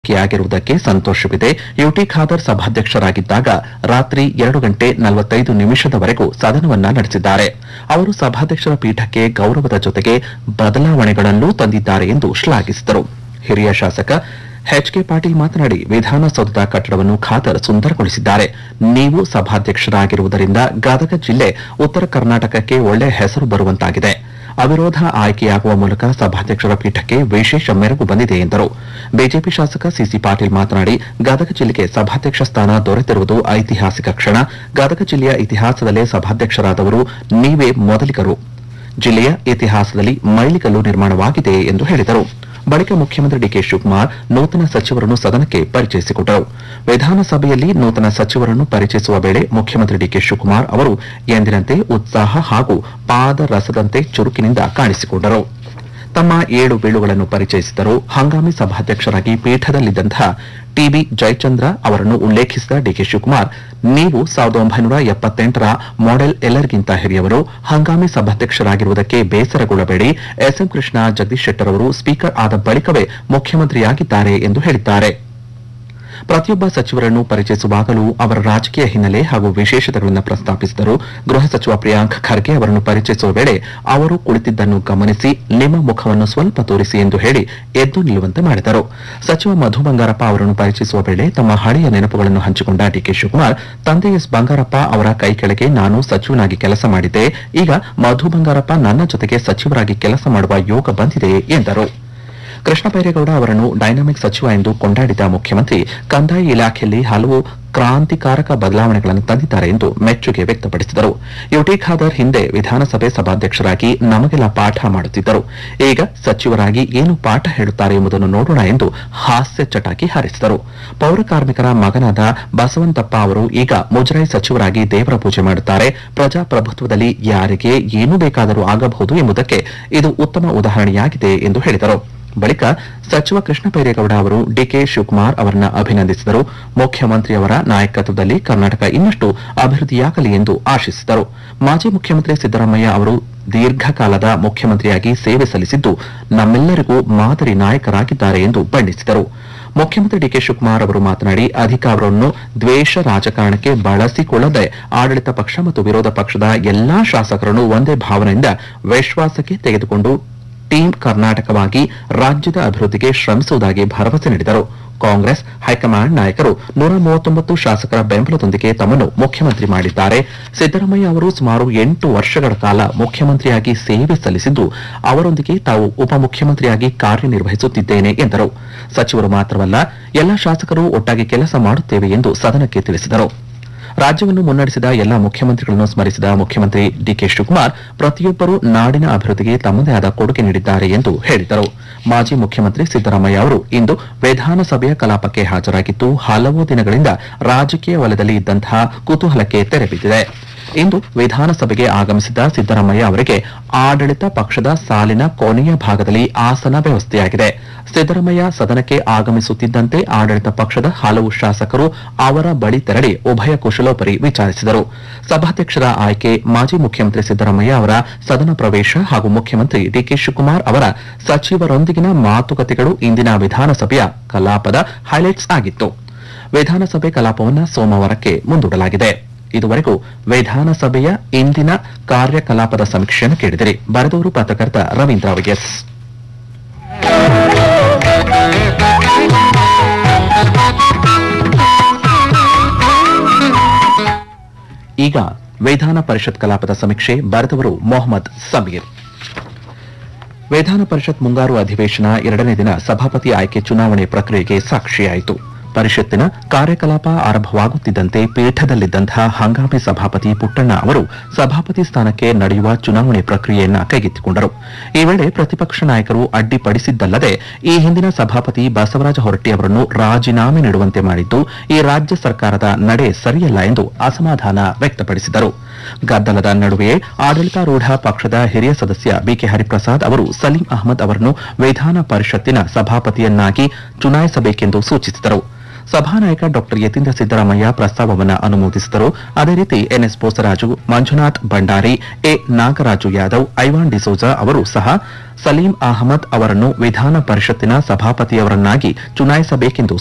ಆಗಿರುವುದಕ್ಕೆ ಸಂತೋಷವಿದೆ. UT Khader ಸಭಾಧ್ಯಕ್ಷರಾಗಿದ್ದಾಗ ರಾತ್ರಿ 2:45 ಸದನವನ್ನ ನಡೆಸಿದ್ದಾರೆ. ಅವರು ಸಭಾಧ್ಯಕ್ಷರ ಪೀಠಕ್ಕೆ ಗೌರವದ ಜೊತೆಗೆ ಬದಲಾವಣೆಗಳನ್ನೂ ತಂದಿದ್ದಾರೆ ಎಂದು ಶ್ಲಾಘಿಸಿದರು. ಹಿರಿಯ ಶಾಸಕ ಎಚ್ಕೆ ಪಾಟೀಲ್ ಮಾತನಾಡಿ, ವಿಧಾನಸೌಧದ ಕಟ್ಟಡವನ್ನು ಖಾದರ್ ಸುಂದರಗೊಳಿಸಿದ್ದಾರೆ. ನೀವು ಸಭಾಧ್ಯಕ್ಷರಾಗಿರುವುದರಿಂದ ಗದಗ ಜಿಲ್ಲೆ ಉತ್ತರ ಕರ್ನಾಟಕಕ್ಕೆ ಒಳ್ಳೆ ಹೆಸರು ಬರುವಂತಾಗಿದೆ. ಅವಿರೋಧ ಆಯ್ಕೆಯಾಗುವ ಮೂಲಕ ಸಭಾಧ್ಯಕ್ಷರ ಪೀಠಕ್ಕೆ ವಿಶೇಷ ಮೆರುಗು ಬಂದಿದೆ ಎಂದರು. ಬಿಜೆಪಿ ಶಾಸಕ ಸಿಸಿ ಪಾಟೀಲ್ ಮಾತನಾಡಿ, ಗದಗ ಜಿಲ್ಲೆಗೆ ಸಭಾಧ್ಯಕ್ಷ ಸ್ಥಾನ ದೊರೆತಿರುವುದು ಐತಿಹಾಸಿಕ ಕ್ಷಣ. ಗದಗ ಜಿಲ್ಲೆಯ ಇತಿಹಾಸದಲ್ಲೇ ಸಭಾಧ್ಯಕ್ಷರಾದವರು ನೀವೇ ಮೊದಲಿಗರು. ಜಿಲ್ಲೆಯ ಇತಿಹಾಸದಲ್ಲಿ ಮೈಲಿಗಲ್ಲು ನಿರ್ಮಾಣವಾಗಿದೆ ಎಂದು ಹೇಳಿದರು. ಬಳಿಕ ಮುಖ್ಯಮಂತ್ರಿ ಡಿಕೆ ಶಿವಕುಮಾರ್ ನೂತನ ಸಚಿವರನ್ನು ಸದನಕ್ಕೆ ಪರಿಚಯಿಸಿಕೊಟ್ಟರು. ವಿಧಾನಸಭೆಯಲ್ಲಿ ನೂತನ ಸಚಿವರನ್ನು ಪರಿಚಯಿಸುವ ವೇಳೆ ಮುಖ್ಯಮಂತ್ರಿ ಡಿಕೆ ಶಿವಕುಮಾರ್ ಅವರು ಎಂದಿನಂತೆ ಉತ್ಸಾಹ ಹಾಗೂ ಪಾದರಸದಂತೆ ಚುರುಕಿನಿಂದ ಕಾಣಿಸಿಕೊಂಡರು. ತಮ್ಮ 7 ಬೀಳುಗಳನ್ನು ಪರಿಚಯಿಸಿದರು. ಹಂಗಾಮಿ ಸಭಾಧ್ಯಕ್ಷರಾಗಿ ಪೀಠದಲ್ಲಿದ್ದಂತಹ ಟಿಬಿ ಜಯಚಂದ್ರ ಅವರನ್ನು ಉಲ್ಲೇಖಿಸಿದ ಡಿಕೆ ಶಿವಕುಮಾರ್, ನೀವು 1978ರ ಮಾಡೆಲ್ ಎಲ್ಲರಿಗಿಂತ ಹಿರಿಯವರು. ಹಂಗಾಮಿ ಸಭಾಧ್ಯಕ್ಷರಾಗಿರುವುದಕ್ಕೆ ಬೇಸರಗೊಳ್ಳಬೇಡಿ. ಎಸ್ಎಂ ಕೃಷ್ಣ ಜಗದೀಶ್ ಶೆಟ್ಟರ್ ಅವರು ಸ್ಪೀಕರ್ ಆದ ಬಳಿಕವೇ ಮುಖ್ಯಮಂತ್ರಿಯಾಗಿದ್ದಾರೆ ಎಂದು ಹೇಳಿದ್ದಾರೆ. ಪ್ರತಿಯೊಬ್ಬ ಸಚಿವರನ್ನು ಪರಿಚಯಿಸುವಾಗಲೂ ಅವರ ರಾಜಕೀಯ ಹಿನ್ನೆಲೆ ಹಾಗೂ ವಿಶೇಷತೆಗಳನ್ನು ಪ್ರಸ್ತಾಪಿಸಿದರು. ಗೃಹ ಸಚಿವ ಪ್ರಿಯಾಂಕ್ ಖರ್ಗೆ ಅವರನ್ನು ಪರಿಚಯಿಸುವ ವೇಳೆ ಅವರು ಕುಳಿತಿದ್ದನ್ನು ಗಮನಿಸಿ ನಿಮ್ಮ ಮುಖವನ್ನು ಸ್ವಲ್ಪ ತೋರಿಸಿ ಎಂದು ಹೇಳಿ ಎದ್ದು ನಿಲ್ಲುವಂತೆ ಮಾಡಿದರು. ಸಚಿವ ಮಧು ಬಂಗಾರಪ್ಪ ಅವರನ್ನು ಪರಿಚಯಿಸುವ ವೇಳೆ ತಮ್ಮ ಹಳೆಯ ನೆನಪುಗಳನ್ನು ಹಂಚಿಕೊಂಡ ಡಿಕೆ ಶಿವಕುಮಾರ್, ತಂದೆ ಎಸ್ ಬಂಗಾರಪ್ಪ ಅವರ ಕೈ ಕೆಳಗೆ ನಾನು ಸಚಿವನಾಗಿ ಕೆಲಸ ಮಾಡಿದ್ದೆ. ಈಗ ಮಧು ಬಂಗಾರಪ್ಪ ನನ್ನ ಜೊತೆಗೆ ಸಚಿವರಾಗಿ ಕೆಲಸ ಮಾಡುವ ಯೋಗ ಬಂದಿದೆ ಎಂದರು. ಕೃಷ್ಣ ಬೈರೇಗೌಡ ಅವರನ್ನು ಡೈನಾಮಿಕ್ ಸಚಿವ ಎಂದು ಕೊಂಡಾಡಿದ ಮುಖ್ಯಮಂತ್ರಿ, ಕಂದಾಯ ಇಲಾಖೆಯಲ್ಲಿ ಹಲವು ಕ್ರಾಂತಿಕಾರಕ ಬದಲಾವಣೆಗಳನ್ನು ತಂದಿದ್ದಾರೆ ಎಂದು ಮೆಚ್ಚುಗೆ ವ್ಯಕ್ತಪಡಿಸಿದರು. ಯುಟಿ ಖಾದರ್ ಹಿಂದೆ ವಿಧಾನಸಭೆ ಸಭಾಧ್ಯಕ್ಷರಾಗಿ ನಮಗೆಲ್ಲ ಪಾಠ ಮಾಡುತ್ತಿದ್ದರು. ಈಗ ಸಚಿವರಾಗಿ ಏನು ಪಾಠ ಹೇಳುತ್ತಾರೆ ಎಂಬುದನ್ನು ನೋಡೋಣ ಎಂದು ಹಾಸ್ಯ ಚಟಾಕಿ ಹಾರಿಸಿದರು. ಪೌರ ಕಾರ್ಮಿಕರ ಮಗನಾದ ಬಸವಂತಪ್ಪ ಅವರು ಈಗ ಮುಜರಾಯಿ ಸಚಿವರಾಗಿ ದೇವರ ಪೂಜೆ ಮಾಡುತ್ತಾರೆ. ಪ್ರಜಾಪ್ರಭುತ್ವದಲ್ಲಿ ಯಾರಿಗೆ ಏನು ಬೇಕಾದರೂ ಆಗಬಹುದು ಎಂಬುದಕ್ಕೆ ಇದು ಉತ್ತಮ ಉದಾಹರಣೆಯಾಗಿದೆ ಎಂದು ಹೇಳಿದರು. ಬಳಿಕ ಸಚಿವ ಕೃಷ್ಣ ಬೈರೇಗೌಡ ಅವರು ಡಿಕೆ ಶಿವಕುಮಾರ್ ಅವರನ್ನ ಅಭಿನಂದಿಸಿದರು. ಮುಖ್ಯಮಂತ್ರಿಯವರ ನಾಯಕತ್ವದಲ್ಲಿ ಕರ್ನಾಟಕ ಇನ್ನಷ್ಟು ಅಭಿವೃದ್ಧಿಯಾಗಲಿ ಎಂದು ಆಶಿಸಿದರು. ಮಾಜಿ ಮುಖ್ಯಮಂತ್ರಿ ಸಿದ್ದರಾಮಯ್ಯ ಅವರು ದೀರ್ಘಕಾಲದ ಮುಖ್ಯಮಂತ್ರಿಯಾಗಿ ಸೇವೆ ಸಲ್ಲಿಸಿದ್ದು ನಮ್ಮೆಲ್ಲರಿಗೂ ಮಾದರಿ ನಾಯಕರಾಗಿದ್ದಾರೆ ಎಂದು ಬಣ್ಣಿಸಿದರು. ಮುಖ್ಯಮಂತ್ರಿ ಡಿಕೆ ಶಿವಕುಮಾರ್ ಅವರು ಮಾತನಾಡಿ, ಅಧಿಕಾರವನ್ನು ದ್ವೇಷ ರಾಜಕಾರಣಕ್ಕೆ ಬಳಸಿಕೊಳ್ಳದೆ ಆಡಳಿತ ಪಕ್ಷ ಮತ್ತು ವಿರೋಧ ಪಕ್ಷದ ಎಲ್ಲಾ ಶಾಸಕರನ್ನು ಒಂದೇ ಭಾವನೆಯಿಂದ ವಿಶ್ವಾಸಕ್ಕೆ ತೆಗೆದುಕೊಂಡು ಟೀಮ್ ಕರ್ನಾಟಕವಾಗಿ ರಾಜ್ಯದ ಅಭಿವೃದ್ಧಿಗೆ ಶ್ರಮಿಸುವುದಾಗಿ ಭರವಸೆ ನೀಡಿದರು. ಕಾಂಗ್ರೆಸ್ ಹೈಕಮಾಂಡ್ ನಾಯಕರು 139 ಶಾಸಕರ ಬೆಂಬಲದೊಂದಿಗೆ ತಮ್ಮನ್ನು ಮುಖ್ಯಮಂತ್ರಿ ಮಾಡಿದ್ದಾರೆ. ಸಿದ್ದರಾಮಯ್ಯ ಅವರು ಸುಮಾರು 8 ವರ್ಷಗಳ ಕಾಲ ಮುಖ್ಯಮಂತ್ರಿಯಾಗಿ ಸೇವೆ ಸಲ್ಲಿಸಿದ್ದು ಅವರೊಂದಿಗೆ ತಾವು ಉಪಮುಖ್ಯಮಂತ್ರಿಯಾಗಿ ಕಾರ್ಯನಿರ್ವಹಿಸುತ್ತಿದ್ದೇನೆ ಎಂದರು. ಸಚಿವರು ಮಾತ್ರವಲ್ಲ, ಎಲ್ಲ ಶಾಸಕರು ಒಟ್ಟಾಗಿ ಕೆಲಸ ಮಾಡುತ್ತೇವೆ ಎಂದು ಸದನಕ್ಕೆ ತಿಳಿಸಿದರು. ರಾಜ್ಯವನ್ನು ಮುನ್ನಡೆಸಿದ ಎಲ್ಲ ಮುಖ್ಯಮಂತ್ರಿಗಳನ್ನು ಸ್ಮರಿಸಿದ ಮುಖ್ಯಮಂತ್ರಿ ಡಿಕೆ ಶಿವಕುಮಾರ್, ಪ್ರತಿಯೊಬ್ಬರೂ ನಾಡಿನ ಅಭಿವೃದ್ಧಿಗೆ ತಮ್ಮದೇ ಆದ ಕೊಡುಗೆ ನೀಡಿದ್ದಾರೆ ಎಂದು ಹೇಳಿದರು. ಮಾಜಿ ಮುಖ್ಯಮಂತ್ರಿ ಸಿದ್ದರಾಮಯ್ಯ ಅವರು ಇಂದು ವಿಧಾನಸಭೆಯ ಕಲಾಪಕ್ಕೆ ಹಾಜರಾಗಿದ್ದು ಹಲವು ದಿನಗಳಿಂದ ರಾಜಕೀಯ ವಲಯದಲ್ಲಿ ಇದ್ದಂತಹ ಕುತೂಹಲಕ್ಕೆ ತೆರೆ ಬಿದ್ದಿದೆ. ಇಂದು ವಿಧಾನಸಭೆಗೆ ಆಗಮಿಸಿದ ಸಿದ್ದರಾಮಯ್ಯ ಅವರಿಗೆ ಆಡಳಿತ ಪಕ್ಷದ ಸಾಲಿನ ಕೊನೆಯ ಭಾಗದಲ್ಲಿ ಆಸನ ವ್ಯವಸ್ಥೆಯಾಗಿದೆ. ಸಿದ್ದರಾಮಯ್ಯ ಸದನಕ್ಕೆ ಆಗಮಿಸುತ್ತಿದ್ದಂತೆ ಆಡಳಿತ ಪಕ್ಷದ ಹಲವು ಶಾಸಕರು ಅವರ ಬಳಿ ತೆರಳಿ ಉಭಯ ಕುಶಲೋಪರಿ ವಿಚಾರಿಸಿದರು. ಸಭಾಧ್ಯಕ್ಷರ ಆಯ್ಕೆ, ಮಾಜಿ ಮುಖ್ಯಮಂತ್ರಿ ಸಿದ್ದರಾಮಯ್ಯ ಅವರ ಸದನ ಪ್ರವೇಶ ಹಾಗೂ ಮುಖ್ಯಮಂತ್ರಿ ಡಿಕೆ ಶಿವಕುಮಾರ್ ಅವರ ಸಚಿವರೊಂದಿಗಿನ ಮಾತುಕತೆಗಳು ಇಂದಿನ ವಿಧಾನಸಭೆಯ ಕಲಾಪದ ಹೈಲೈಟ್ಸ್ ಆಗಿತ್ತು. ವಿಧಾನಸಭೆ ಕಲಾಪವನ್ನು ಸೋಮವಾರಕ್ಕೆ ಮುಂದೂಡಲಾಗಿದೆ. ಇದುವರೆಗೂ ವಿಧಾನಸಭೆಯ ಇಂದಿನ ಕಾರ್ಯಕಲಾಪದ ಸಮೀಕ್ಷೆಯನ್ನು ಕೇಳಿದಿರಿ. ಬರೆದವರು ಪತ್ರಕರ್ತ ರವೀಂದ್ರ ವೈಎಸ್. ಈಗ ವಿಧಾನ ಪರಿಷತ್ ಕಲಾಪದ ಸಮೀಕ್ಷೆ, ಬರೆದವರು ಮೊಹಮ್ಮದ್ ಸಮೀರ್. ವಿಧಾನ ಪರಿಷತ್ ಮುಂಗಾರು ಅಧಿವೇಶನ 2ನೇ ದಿನ ಸಭಾಪತಿ ಆಯ್ಕೆ ಚುನಾವಣೆ ಪ್ರಕ್ರಿಯೆಗೆ ಸಾಕ್ಷಿಯಾಯಿತು. ಪರಿಷತ್ತಿನ ಕಾರ್ಯಕಲಾಪ ಆರಂಭವಾಗುತ್ತಿದ್ದಂತೆ ಪೀಠದಲ್ಲಿದ್ದಂತಹ ಹಂಗಾಮಿ ಸಭಾಪತಿ ಪುಟ್ಟಣ್ಣ ಅವರು ಸಭಾಪತಿ ಸ್ಥಾನಕ್ಕೆ ನಡೆಯುವ ಚುನಾವಣೆ ಪ್ರಕ್ರಿಯೆಯನ್ನ ಕೈಗೆತ್ತಿಕೊಂಡರು. ಈ ವೇಳೆ ಪ್ರತಿಪಕ್ಷ ನಾಯಕರು ಅಡ್ಡಿಪಡಿಸಿದ್ದಲ್ಲದೆ ಈ ಹಿಂದಿನ ಸಭಾಪತಿ ಬಸವರಾಜ ಹೊರಟ್ಟಿ ಅವರನ್ನು ರಾಜೀನಾಮೆ ನೀಡುವಂತೆ ಮಾಡಿದ್ದು ಈ ರಾಜ್ಯ ಸರ್ಕಾರದ ನಡೆ ಸರಿಯಲ್ಲ ಎಂದು ಅಸಮಾಧಾನ ವ್ಯಕ್ತಪಡಿಸಿದರು. ಗದ್ದಲದ ನಡುವೆಯೇ ಆಡಳಿತಾರೂಢ ಪಕ್ಷದ ಹಿರಿಯ ಸದಸ್ಯ ಬಿಕೆ ಹರಿಪ್ರಸಾದ್ ಅವರು ಸಲೀಂ ಅಹಮದ್ ಅವರನ್ನು ವಿಧಾನ ಪರಿಷತ್ತಿನ ಸಭಾಪತಿಯನ್ನಾಗಿ ಚುನಾಯಿಸಬೇಕೆಂದು ಸೂಚಿಸಿದರು. ಸಭಾನಾಯಕ ಡಾ ಯತೀಂದ್ರ ಸಿದ್ದರಾಮಯ್ಯ ಪ್ರಸ್ತಾವವನ್ನು ಅನುಮೋದಿಸಿದರು. ಅದೇ ರೀತಿ ಎನ್ಎಸ್ ಬೋಸರಾಜು, ಮಂಜುನಾಥ್ ಭಂಡಾರಿ, ಎ ನಾಗರಾಜು ಯಾದವ್, ಐವಾನ್ ಡಿಸೋಜಾ ಅವರು ಸಹ ಸಲೀಂ ಅಹಮದ್ ಅವರನ್ನು ವಿಧಾನ ಪರಿಷತ್ತಿನ ಸಭಾಪತಿಯವರನ್ನಾಗಿ ಚುನಾಯಿಸಬೇಕೆಂದು